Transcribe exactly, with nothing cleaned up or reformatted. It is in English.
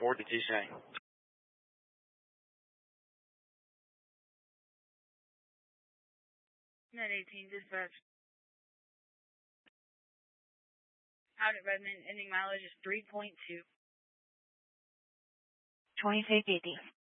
four, did you say? nine eighteen, dispatch. Out at Redmond, ending mileage is three point two. twenty-six eighty.